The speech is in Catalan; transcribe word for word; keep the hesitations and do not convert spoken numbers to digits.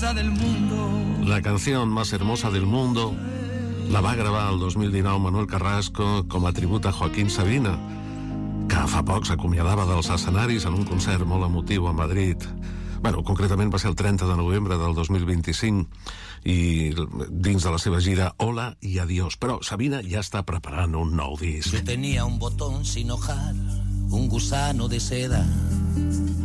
hermosa del mundo. La canción más hermosa del mundo la va gravar el dos mil dinou Manuel Carrasco com a tribut a Joaquín Sabina, que fa poc s'acomiadava dels escenaris en un concert molt emotiu a Madrid. Bueno, concretament va ser el trenta de novembre del dos mil vint-i-cinc i dins de la seva gira Hola y Adiós. Però Sabina ja està preparant un nou disc. Yo tenía un botón sin hojar, un gusano de seda